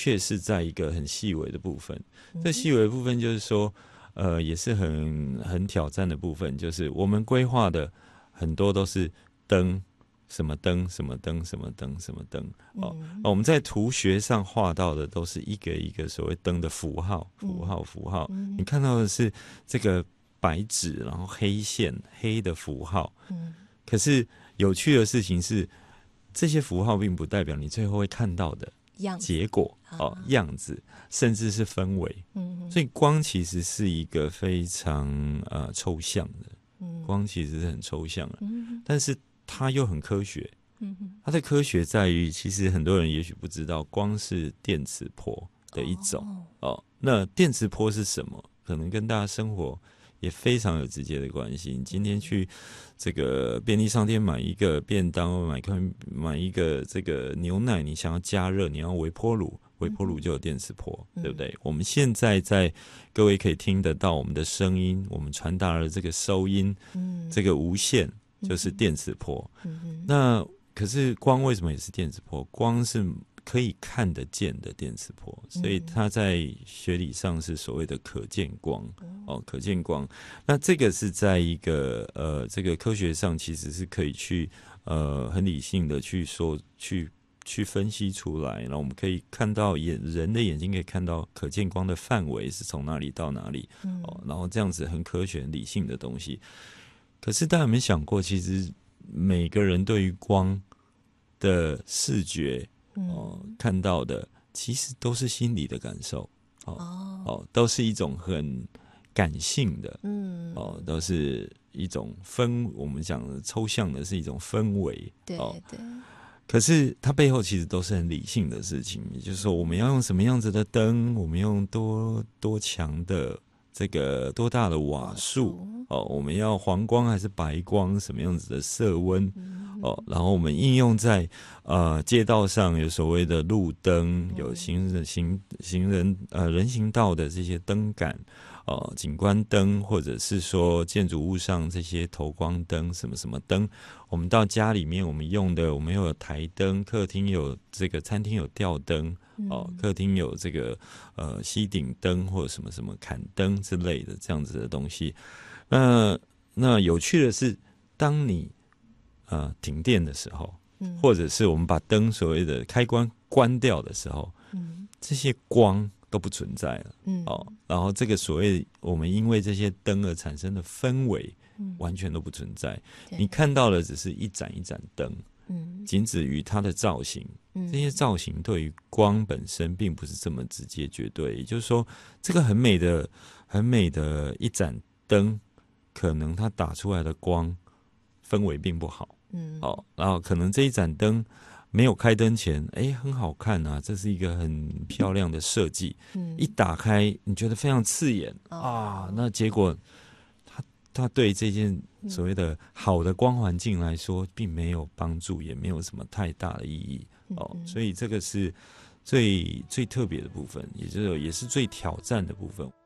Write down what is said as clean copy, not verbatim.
却是在一个很细微的部分。这细微的部分就是说，也是很挑战的部分，就是我们规划的很多都是灯，什么灯，什么灯，什么灯，什么灯。我们在图学上画到的都是一个一个所谓灯的符号。你看到的是这个白纸，然后黑线，黑的符号。可是有趣的事情是，这些符号并不代表你最后会看到的结果样子，甚至是氛围。所以光其实是一个非常抽象的，光其实是很抽象的，但是它又很科学。它的科学在于，其实很多人也许不知道，光是电磁波的一种。那电磁波是什么？可能跟大家生活也非常有直接的关系。你今天去这个便利商店买一个便当，买一个这个牛奶，你想要加热，你要微波炉就有电磁波，对不对？我们现在在各位可以听得到我们的声音，我们传达了这个收音，这个无线就是电磁波。那可是光为什么也是电磁波？光是可以看得见的电磁波，所以它在学理上是所谓的可见光。可见光。那这个是在一个这个科学上其实是可以去很理性的去分析出来，然后我们可以看到人的眼睛可以看到可见光的范围是从哪里到哪里。然后这样子很科学很理性的东西。可是大家有没有想过，其实每个人对于光的视觉看到的其实都是心理的感受。都是一种很感性的。都是一种我们讲的抽象的是一种氛围。对。可是它背后其实都是很理性的事情，也就是说我们要用什么样子的灯，我们用多强的这个多大的瓦数，我们要黄光还是白光，什么样子的色温。然后我们应用在街道上，有所谓的路灯，有人行道的这些灯杆，景观灯，或者是说建筑物上这些投光灯，什么什么灯。我们到家里面我们用的，我们有台灯，客厅有这个，餐厅有吊灯。客厅有这个吸顶灯或者什么什么砍灯之类的这样子的东西。那有趣的是，当你停电的时候，或者是我们把灯所谓的开关关掉的时候，这些光都不存在了。然后这个所谓我们因为这些灯而产生的氛围，完全都不存在。你看到的只是一盏一盏灯，仅止于它的造型。这些造型对于光本身并不是这么直接绝对。也就是说，这个很美的一盏灯，可能它打出来的光氛围并不好。然后可能这一盏灯没有开灯前，很好看啊，这是一个很漂亮的设计。一打开，你觉得非常刺眼啊，那结果它对这件所谓的好的光环境来说，并没有帮助，也没有什么太大的意义。所以这个是最特别的部分，也是最挑战的部分。